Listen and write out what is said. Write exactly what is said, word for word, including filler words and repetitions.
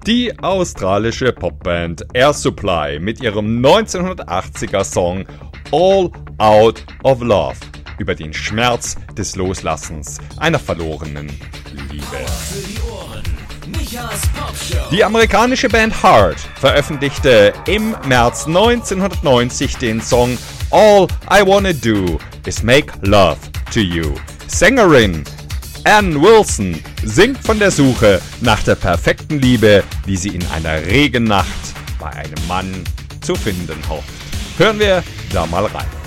Die australische Popband Air Supply mit ihrem neunzehnhundertachtziger Song All Out of Love über den Schmerz des Loslassens einer verlorenen Liebe. Die amerikanische Band Heart veröffentlichte im März neunzehnhundertneunzig den Song All I Wanna Do Is Make Love to You. Sängerin Ann Wilson singt von der Suche nach der perfekten Liebe, die sie in einer Regennacht bei einem Mann zu finden hofft. Hören wir da mal rein.